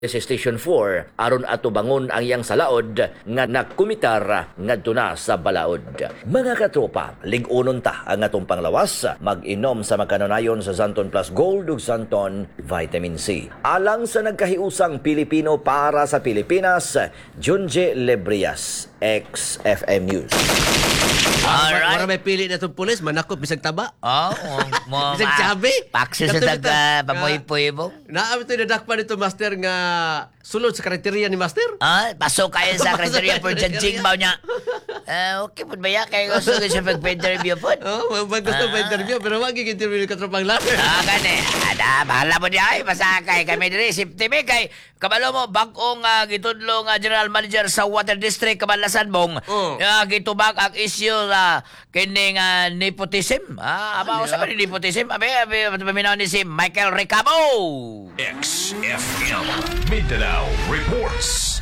sa Station 4 aron ato bangon ang iyang salaod nga nakumitar ngadto na sa balaod. Mga katropa, lig-unon ta ang atong panglawas, mag-inom sa magkananayon sa Santon Plus Gold ug Santon Vitamin C. Alang sa nagkahiusang Pilipino para sa Pilipinas, Junje Lebrias, XFM News. Alright. Para may pili na itong pulis, manakot, bisag taba. Mo Bisag sabi. Paksa sa taga pamoy-poy mo. Naamit ito nadakpan ito, Master, nga sulod sa kriteriya ni Master. Pasok kayo sa kriteria for judging ba niya. Okay po ba ya? Kaya gusto ko siya pag-interview po. Gusto pa interview, pero wag interview ni katropang later. Gani. Bahala mo niya ay. Masakay kami diri. Safety me kay kabalo mo, bagong gitudlo nga General Manager sa Water District, Kabalasan Bong. Gitubag ang issue na kining nepotism. Aba, sa ni nepotism? Abi, paminaw ni si Michael Recamo. XFM Mindanao Reports.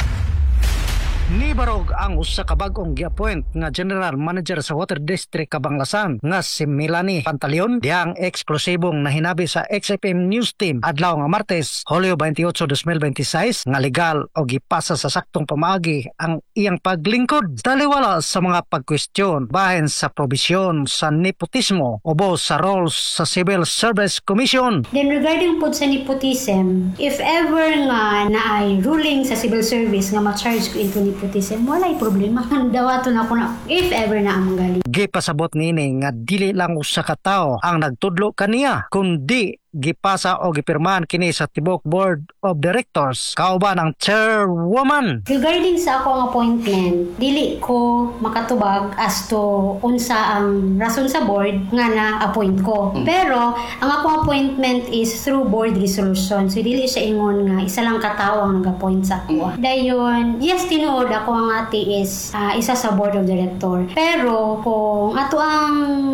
Nibarog ang usa ka bag-ong gi-appoint nga General Manager sa Water District Kabanglasan nga si Melanie Pantaleon diyang eksklusibong nahinabi sa XFM News Team adlaw nga Martes, Hulyo 28, 2026 nga legal o gipasa sa saktong pamaagi ang iyang paglingkod taliwala sa mga pagkwestiyon bahin sa probisyon sa nepotismo ubo sa roles sa Civil Service Commission. Then regarding po sa nepotism, if ever nga naay ruling sa civil service nga ma-charge ko into nepotism, walay problema. Dawaton ako na if ever na ang galing. Gipasabot nini nga dili lang usa ka tawo ang nagtudlo kaniya kundi gipasa o gipirmahan kini sa tibok Board of Directors kauban ang chairwoman. Regarding sa ako ang appointment, dili ko makatubag as to unsa ang rason sa board nga na-appoint ko. Pero ang ako appointment is through board resolution. So dili siya ingon nga isa lang katawo ang nag-appoint sa ako. Dayon, yes, tinuod ako ang ati is isa sa Board of Director. Pero kung ato ang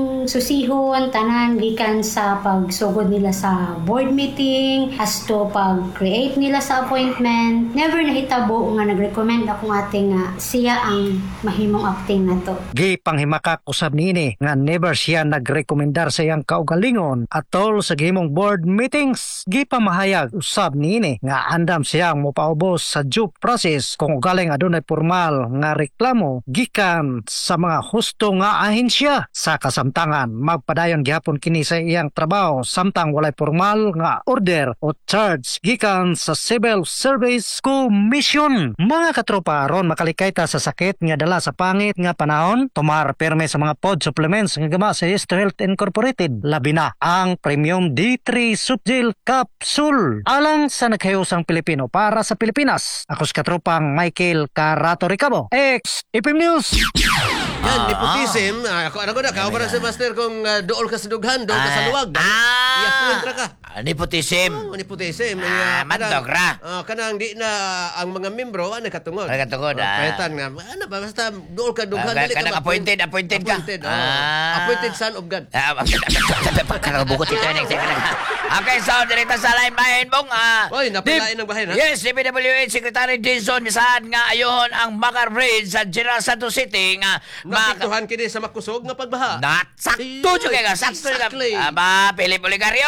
susihon tanan gikan sa pagsugod nila sa board meeting as to pag-create nila sa appointment, never nahitabo nga nag-recommend akong ating nga siya ang mahimong acting na to. Gipanghimakak usab nini nga never siya nagrekomendar sa iyang kaugalingon atol sa gihimong board meetings. Gipamahayag usab nini nga andam siyang mopaubos sa due process kung ugaling adunay formal nga reklamo gikan sa mga husto nga ahensya sa kasamtangan. Magpadayon gihapon kini sa iyang trabaho samtang walay formal nga order o charge gikan sa Civil Service Commission. Mga katropa, ron makalikay ta sa sakit nga dala sa pangit nga panahon, tumar perme sa mga pod supplements nga gama sa Histo Health Incorporated. Labi na ang Premium D3 Subgel Capsule alang sa naghayusang Pilipino para sa Pilipinas. Ako si katropang Michael Carato Ricabo, XFM News. Yan, nepotism. Ako ko na, kaubaran sa Master kung dool ka sa dughan, dool ka sa luwag. I-appoint ka. Nepotism. Nepotism. Mandog ra. Kanang di na ang mga membro, katungod. Katungod. Kaitan nga, ano ba, basta dool ka dughan. Kanang appointed ka. Appointed son of God. Kanang bukot ito. Okay, so, direta sa line bahin mong. Oy, napalain ng bahin, ha? Yes, DPWH Secretary Jason saan nga ayohon ang Macar Bridge sa General Santos City nga Napiktuhan kini sa makusog nga pagbaha. Sakto juga ka. Sakto juga. Aba, Philip Oligario.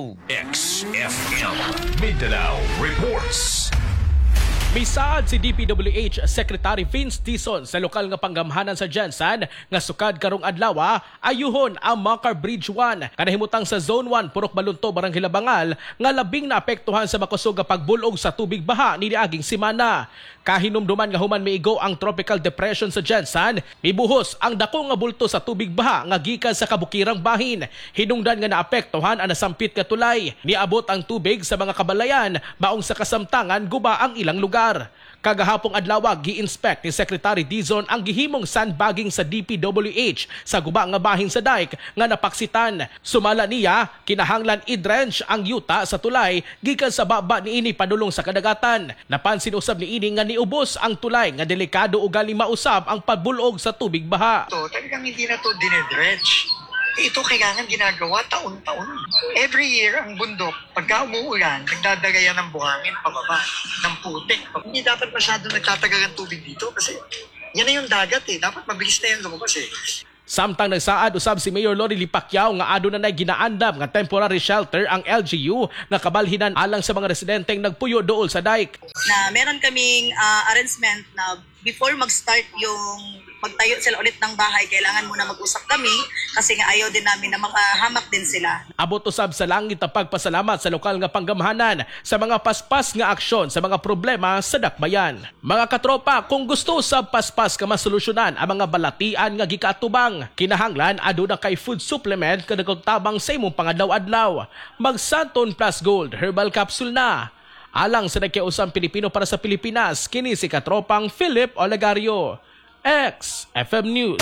XFM Mindanao Reports. Misaad si DPWH Secretary Vince Dizon sa lokal nga panggamhanan sa Jensan nga sukad karong adlaw ayuhon ang Macar Bridge 1 kanahimutang sa Zone 1 Purok Balunto Barangay Labangal nga labing naapektuhan sa makusog nga pagbulog sa tubig baha niaging semana. Kahinumduman nga human miigo ang tropical depression sa Jensan, mibuhos ang dako nga bulto sa tubig baha nga gikan sa kabukirang bahin. Hinungdan nga naapektuhan ang nasampit nga tulay. Niabot ang tubig sa mga kabalayan maong sa kasamtangan guba ang ilang lugar. Kagahapong adlaw gi-inspect ni Secretary Dizon ang gihimong sandbagging sa DPWH sa guba nga bahin sa dike nga napaksitan. Sumala niya kinahanglan i-drench ang yuta sa tulay gikan sa baba niini padulong sa kadagatan. Napansin usab niini nga niubos ang tulay nga delikado ugali mausab ang pabulog sa tubig baha. Talagang hindi na to dinedrench. Ito kailangan ginagawa taon-taon. Every year, ang bundok, pagka umuulan, nagdadagayan ng buhangin pababa, ng putik. Hindi dapat masyado nagtatagal ang tubig dito kasi yan na yung dagat eh. Dapat mabilis na yan lumabas eh. Samtang nagsaad usab si Mayor Lorely Pacquiao nga aduna nay ginaandam nga temporary shelter ang LGU nga kabalhinan alang sa mga residenteng nagpuyo dool sa dike. Na meron kaming arrangement na before mag-start yung magtayo sila ulit ng bahay, kailangan muna mag-usap kami kasi nga ayaw din namin na makahamak din sila. Abot usab sa langit ang pagpasalamat sa lokal nga panggamhanan sa mga paspas nga aksyon sa mga problema sa dakbayan. Mga katropa, kung gusto usab paspas ka masolusyonan ang mga balatian nga gikaatubang, kinahanglan aduna kay food supplement kada tabang sa imong pangadlaw-adlaw. Mag Santon Plus Gold Herbal Capsule na. Alang sa nakiusang Pilipino para sa Pilipinas, kini si katropang Philip Olegario. XFM News.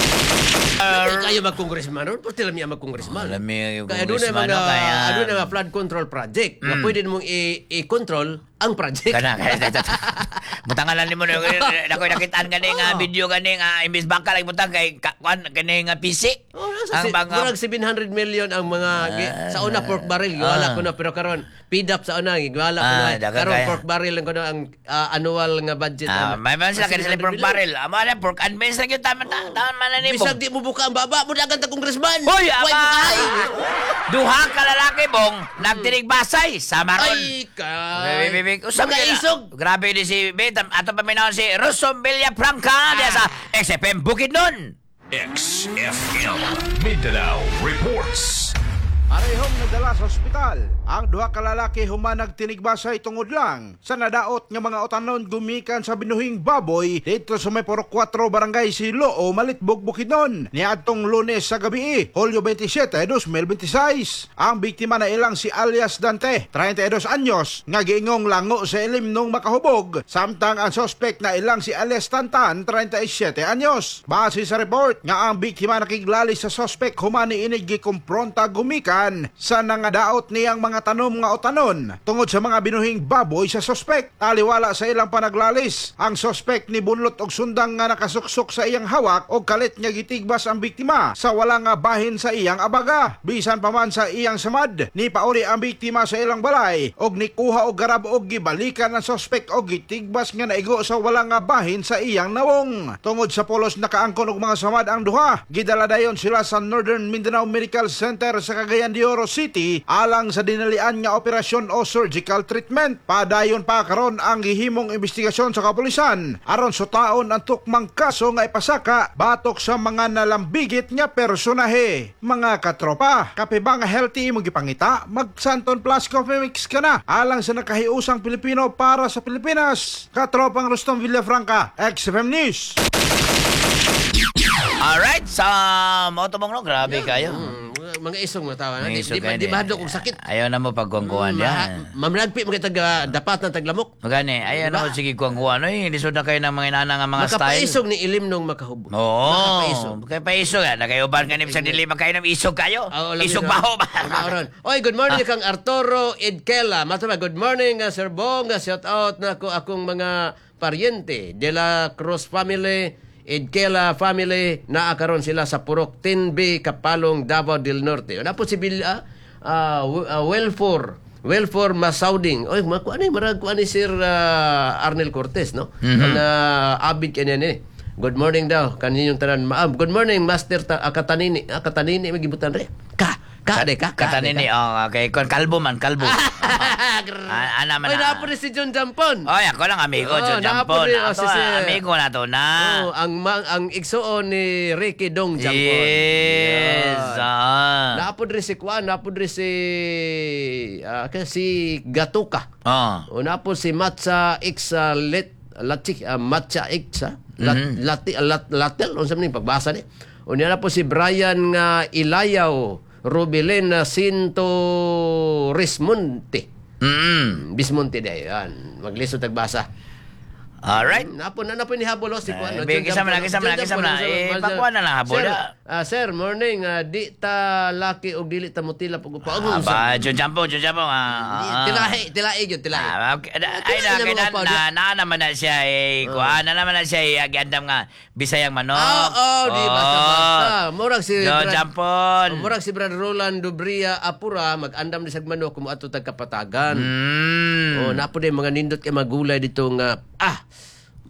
Kayo mag-congressman ron? Pwede lang niya mag-congressman. Alam mo yung Kaya doon na mga flood control project na pwede mong i-control ang project. Kana butangan lang mo nakoy nakitaan gani nga video gani nga imbis bangka lang butang kay kwan gani nga PC. Ang murag 700 million ang mga sa una pork barrel giwala ko na pero karon feed up sa una giwala ko na karon pork barrel lang ko na ang annual nga budget. May man sila kay pork barrel. Amo na pork and beans lang yung tama man na ni bisag di mo buka ang baba mo dagan ta congressman. Hoy ama. Duha ka lalaki bong nagtinig basay sa maron. Ay ka. Usap ka isog. Grabe din si Betam. Ato pa minahon si Rosom Villafranca diya sa XFM Bukidnon. XFM Mindanao Reports. Parehong nadala sa ospital ang duha ka lalaki human nagtinigbasay tungod lang sa nadaot nga mga utanon gumikan sa binuhing baboy dito sa may Purok 4 barangay Siloo, Malitbog, Bukidnon niadtong Lunes sa gabi, Hulyo 27, 2026. Ang biktima na ilang si alias Dante, 32 anyos, nga giingong lango sa ilim nung makahubog, samtang ang suspect na ilang si alias Tantan, 37 anyos. Base sa report nga ang biktima nakiglali sa suspect human niinig gikumpronta gumikan sa nangadaot niyang mga tanom nga utanon tungod sa mga binuhing baboy sa suspect. Taliwala sa ilang panaglalis, ang suspect ni bunlot og sundang nga nakasuksok sa iyang hawak og kalit nga gitigbas ang biktima sa wala nga bahin sa iyang abaga. Bisan pa man sa iyang samad, ni pauli ang biktima sa ilang balay og nikuha og garab og gibalikan ang suspect og gitigbas nga naigo sa wala nga bahin sa iyang nawong. Tungod sa pulos nakaangkon og mga samad ang duha, gidala dayon sila sa Northern Mindanao Medical Center sa Cagayan de Oro City alang sa dinalian nga operasyon o surgical treatment. Padayon pa karon ang gihimong investigasyon sa kapulisan aron sutaon ang tukmang kaso nga ipasaka batok sa mga nalambigit nga personahe. Mga katropa, kape ba nga healthy imong gipangita? Mag Santon Plus Coffee Mix ka na alang sa nakahiusang Pilipino para sa Pilipinas. Katropang Rustom Villafranca, XFM News. Alright, sa motomong no, grabe kayo. Mga isong mga tawa. Mga isog Di mahadlok kong sakit. Ayaw na mo pagkuangkuhan yan. Mamlagpi mga taga dapat ng taglamok. Magani, ayaw na mo sige kuangkuhan. Ay, lisod na kayo ng mga inana nga mga style. Makapaisog ni ilim nung makahubo. Oo. Makapaisog. Nakayuban ka ni sa dilima kayo ng isog kayo. Isog baho ba? Oy, good morning kang Arturo Edkela. Matama, good morning Sir Bong. Shout out na ko akong mga paryente de la Cruz family. Edkela family na akaron sila sa Purok 10B Kapalong, Davao del Norte. Napo si Welfare Masauding. Oy, makuha ni marag kuha ni Sir Arnel Cortez, no? Na abid kanya ni. Good morning daw kaninyong tanan. Good morning Master Katanini. Katanini magibutan re. Katanini, okay. Kalbo man, kalbo. Ana man. Oy, napo ni si John Jampon. Oy, ako lang amigo, John Jampon. Amigo na to na. Ang igsoon ni Ricky Dong Jampon. Yes. Napo rin si Kwan, napo rin si Gatuka. O napo si Matcha X Matcha X Latel, unsa man pagbasa ni. O niya po si Brian Ilayaw Rubilen Sinto Rismonte. Bismonte day. Yan. Maglisod tagbasa. Alright. Napo ni habol si Kuan. Kisam na. Pakuha na lang habol. Sir, morning. Di ta laki og dili ta mutila pag upaong. John Jampo. Tilahi yun. Ay na naman na siya kuha na naman na siya agandam nga Bisayang manok. Di basta. Murag si John Jampon. Murag si Brad Roland Dubria Apura mag-andam ni sag manok kung ato tagkapatagan. Napo din mga nindot kay magulay dito nga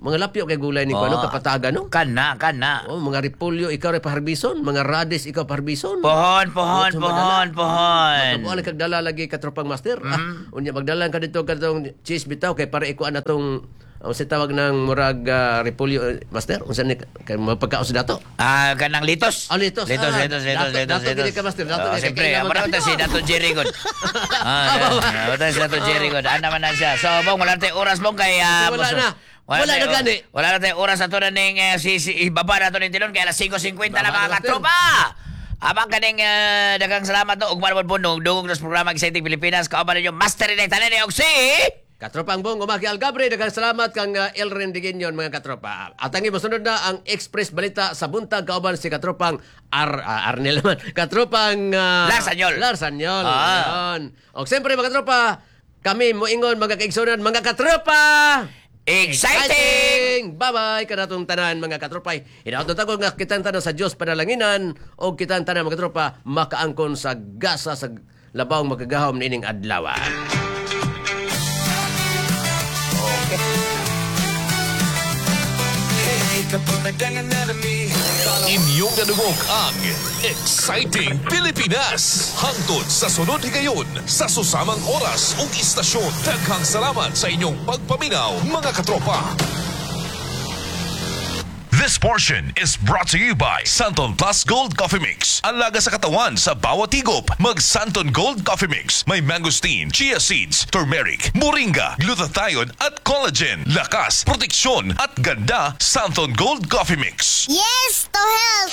Mga lapyo kay gulay ni kuno kapatagan no. Kana. Oh, mga repolyo ikaw ray paharbison, mga radish ikaw paharbison. Pohon. Magkabuan kag dala lagi katropang master. Unya magdalan ka dito katong cheese bitaw kay para ikuan atong sa tawag ng murag repolyo master unsa ni kay mapagkaon sa dato. Kanang litos. Litos. Dato gid ka master. Dato siyempre, mara ta si Dato Jerry God. Si Dato Jerry God. Ana man na siya. So, bong wala tay oras bong kay wala na gani. Wala na tay oras ato na ning si ibaba na to ning tilon kay alas 5:50 na mga katropa. Abang kaning daghang salamat no ug malabon po dugong sa programa Exciting Pilipinas kauban ninyo Master Inay tanan og si Katropang Bong, Umaki Algabre, daghang salamat kang Elren Digenyon mga katropa. At ang mosunod na ang Express Balita sa buntag kauban si katropang Arnel man. Katropang Larsanyol. O siyempre mga katropa, kami moingon mga kaigsunan mga katropa. Exciting! Bye-bye kanatong tanan mga katropay. Inaot ko nga kitang tanan sa Dios panalanginan o kitang tanan mga katropa makaangkon sa gasa sa labawng magagahom niining adlaw. Inyong nadungog ang Exciting Pilipinas. Hangtod sa sunod higayon sa susamang oras ug istasyon. Daghang salamat sa inyong pagpaminaw, mga katropa. This portion is brought to you by Santon Plus Gold Coffee Mix. Alaga sa katawan sa bawat higop. Mag Santon Gold Coffee Mix. May mangosteen, chia seeds, turmeric, moringa, glutathione at collagen. Lakas, proteksyon at ganda. Santon Gold Coffee Mix. Yes, to help!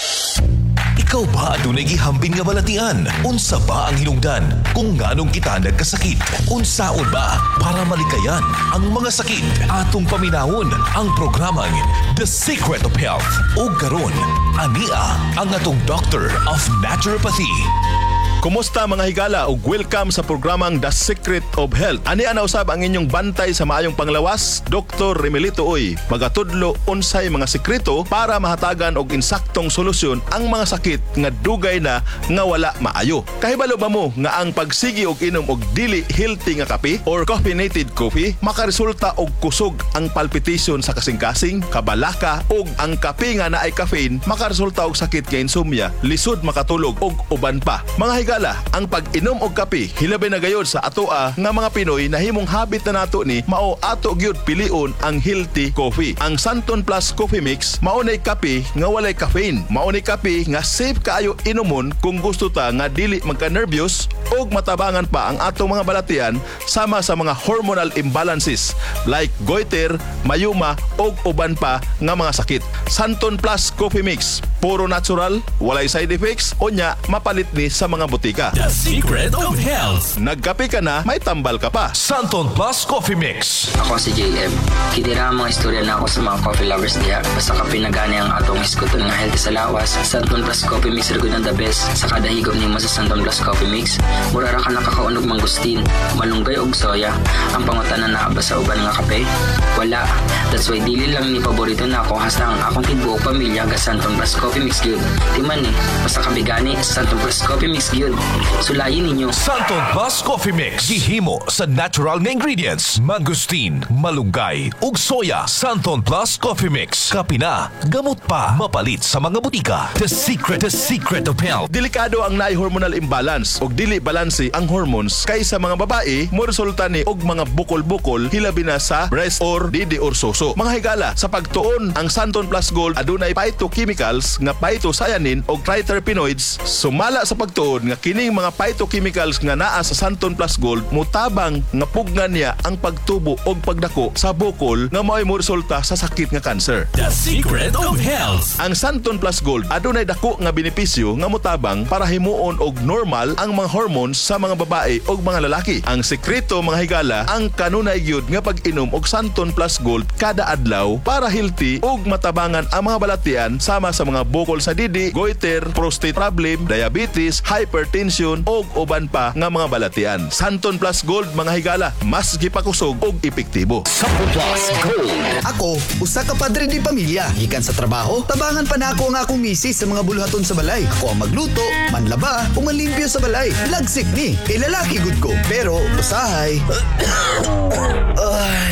Ikaw ba adunay gihambin nga balatian? Unsa ba ang hinungdan? Kung nganong kita nagkasakit? Unsaon ba para malikayan ang mga sakit? Atong paminawon ang programang The Secret of Health. O karon, ania ang atong Doctor of Naturopathy. Kumusta mga higala ug welcome sa programang The Secret of Health. Ani ana usab ang inyong bantay sa maayong panglawas, Dr. Remelito Uy. Magatudlo unsay mga sekreto para mahatagan og insaktong solusyon ang mga sakit nga dugay na nga wala maayo. Kahibalo ba mo nga ang pagsigi og inom og dili healthy nga kape or caffeinated coffee makaresulta og kusog ang palpitation sa kasing-kasing, kabalaka ug ang kape nga naay caffeine makaresulta og sakit nga insomnia, lisod makatulog ug uban pa. Mga ang pag-inom og kape hilabi na gayud sa atoa nga mga Pinoy nahimong habit na nato ni mao ato gyud pilion ang healthy coffee. Ang Santon Plus Coffee Mix mao nay kape nga walay caffeine. Mao nay kape nga safe kaayo inomon kung gusto ta nga dili magka-nervyos ug matabangan pa ang atong mga balatian sama sa mga hormonal imbalances like goiter, mayuma ug uban pa nga mga sakit. Santon Plus Coffee Mix puro natural, walay side effects, unya mapalit ni sa mga butika. The Secret of Health. Nagkape ka na, may tambal ka pa. Santon Plus Coffee Mix. Ako si JM. Kinira mga istorya na ako sa mga coffee lovers diya. Basta kape na gani ang atong iskuton nga healthy sa lawas. Santon Plus Coffee Mix rin ang the best. Sa kada higop ni mo sa Santon Plus Coffee Mix, murara ka nakakaunog mangustin, malunggay og soya. Ang pangutanan na ba sa uban nga kape? Wala. That's why dili lang ni paborito na ako hasta ang akong tibuok pamilya ga Santon Plus Coffee Mix yun. Timan eh, basta kape gani sa Santon Plus Coffee Mix yun. Sulayin ninyo. Santon Plus Coffee Mix. Gihimo sa natural na ingredients. Mangosteen, malunggay, ug soya. Santon Plus Coffee Mix. Kape na, gamot pa, mapalit sa mga butika. The Secret of Health. Delikado ang naay hormonal imbalance ug dili balanse ang hormones kay sa mga babae mo resulta ni og mga bukol-bukol hilabi na sa breast or didi or soso. Mga higala, sa pagtuon ang Santon Plus Gold adunay phytochemicals nga phytocyanin ug triterpenoids. Sumala sa pagtuon nga kining mga phytochemicals nga naa sa Santon Plus Gold mutabang nga pugnan niya ang pagtubo og pagdako sa bukol nga mao'y mo resulta sa sakit nga cancer. The Secret of Health. Ang Santon Plus Gold adunay dako nga benepisyo nga mutabang para himuon og normal ang mga hormones sa mga babae ug mga lalaki. Ang sekreto mga higala ang kanunay gyud nga pag-inom og Santon Plus Gold kada adlaw para healthy ug matabangan ang mga balatian sama sa mga bukol sa didi, goiter, prostate problem, diabetes, hypertension ug uban pa nga mga balatian. Santon Plus Gold mga higala, mas gipakusog ug epektibo. Santon Plus Gold. Ako, usa ka padre di pamilya. Gikan sa trabaho, tabangan pa na ako ang akong misis sa mga buluhaton sa balay. Ako ang magluto, manlaba, o manlimpyo sa balay. Lagsik ni, kay lalaki gud ko. Pero, usahay. Ay.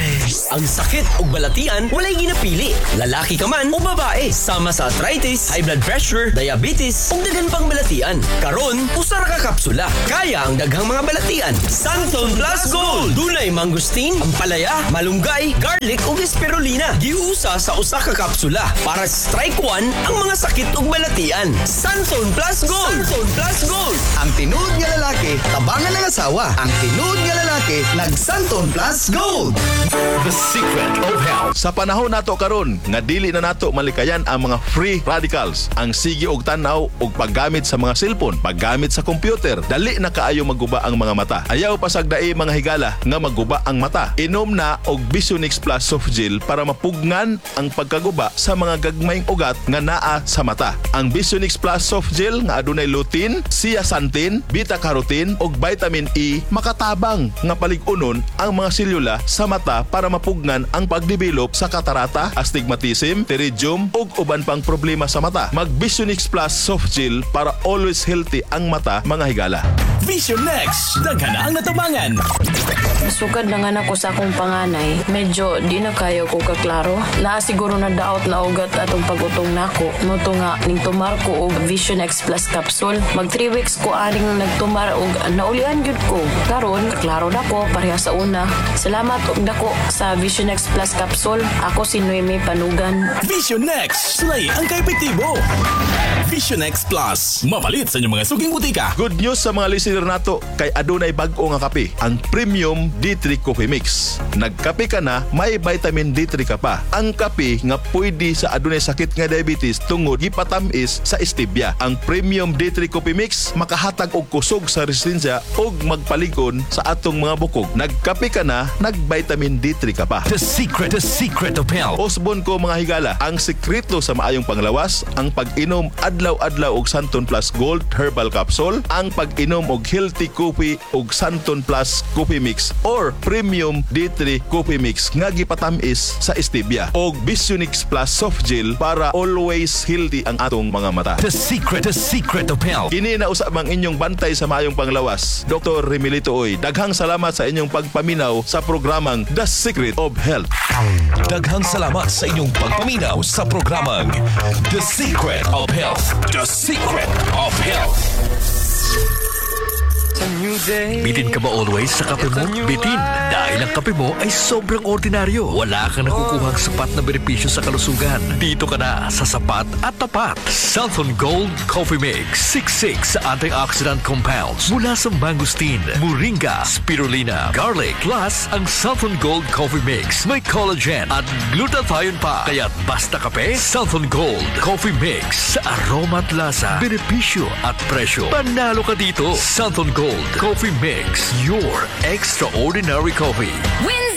Ang sakit ug balatian walay ginapili. Lalaki ka man o babae, sama sa arthritis, high blood pressure, diabetes ug daghan pang balatian. Karon, usa ra ka kapsula. Kaya ang daghang mga balatian. Santon Plus Gold. Dunay mangustin, ampalaya, malunggay, garlic ug spirulina. Giusa sa usa ka kapsula para strike 1 ang mga sakit ug balatian. Santon Plus Gold. Santon Plus Gold. Ang tinuod nga lalaki, tabangan ng asawa. Ang tinuod nga lalaki, nag-Santon Plus Gold. The Secret of Health. Sa panahon nato karon nga dili na nato malikayan ang mga free radicals, ang sige og tanaw og paggamit sa mga cellphone, paggamit sa computer, dali na kaayo maguba ang mga mata. Ayaw pasagdai mga higala nga maguba ang mata. Inom na og Visionix Plus Soft Gel para mapugnan ang pagkaguba sa mga gagmayng ugat nga naa sa mata. Ang Visionix Plus Soft Gel nga adunay lutein, zeaxanthin, beta-carotene ug vitamin E makatabang nga palig-unon ang mga selula sa mata para mapugnan ang pagdevelop sa katarata, astigmatism, pterygium ug uban pang problema sa mata. Mag Visionix Plus Soft Gel para always healthy ang mata mga higala. Vision Next. Daghan na ang natabangan. Sukad na nga ako sa akong panganay. Medyo di na kayo ko kaklaro. Siguro na daot na ugat atong pagutong nako. Moto nga ning tumar ko og Vision X Plus capsule. Mag 3 weeks ko aning nagtumar og naulian gyud ko. Karon klaro na ko pareha sa una. Salamat og dako sa Vision X Plus capsule. Ako si Noemi Panugan. Vision Next. Sulay ang kaepektibo. Vision X Plus. Mapalit sa inyong mga suging butika. Good news sa mga listener nato kay adunay bag-o nga kape, ang Premium D3 Coffee Mix. Nagkape ka na, may vitamin D3 ka pa. Ang kape nga pwede sa adunay sakit nga diabetes tungod gipatamis sa stevia. Ang Premium D3 Coffee Mix makahatag og kusog sa resistensya ug magpaligon sa atong mga bukog. Nagkape ka na, nag-vitamin D3 ka pa. The Secret of Health. Osbon ko mga higala, ang sekreto sa maayong panglawas, ang pag-inom adlaw-adlaw og Santon Plus Gold Herbal Capsule, ang pag-inom og healthy coffee og Santon Plus Coffee Mix or Premium D3 Coffee Mix nga gipatamis sa stevia og Visionix Plus Soft Gel para always healthy ang atong mga mata. The Secret of Health. Kini na usab ang inyong bantay sa maayong panglawas. Dr. Remilito Oy, daghang salamat sa inyong pagpaminaw sa programang The Secret of Health. Daghang salamat sa inyong pagpaminaw sa programang The Secret of Health. The Secret of Health. Bitin ka ba always sa kape mo? Bitin! Dahil ang kape mo ay sobrang ordinaryo. Wala kang nakukuhang sapat na benepisyo sa kalusugan. Dito ka na sa sapat at tapat. Santon Gold Coffee Mix. 66 antioxidant compounds mula sa mangosteen, moringa, spirulina, garlic. Plus, ang Santon Gold Coffee Mix may collagen at glutathione pa. Kaya't basta kape, Santon Gold Coffee Mix. Sa aroma at lasa, benepisyo at presyo. Panalo ka dito. Santon Gold Coffee Mix. Your extraordinary coffee. Win